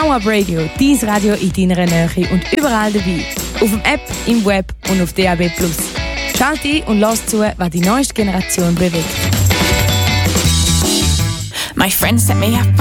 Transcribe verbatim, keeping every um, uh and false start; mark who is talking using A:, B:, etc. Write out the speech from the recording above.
A: Power Radio, dein Radio in deiner Nähe und überall dabei. Auf dem App, im Web und auf D A B plus. Schalt ein und lass zu, was die neueste Generation bewegt.
B: My friends set me up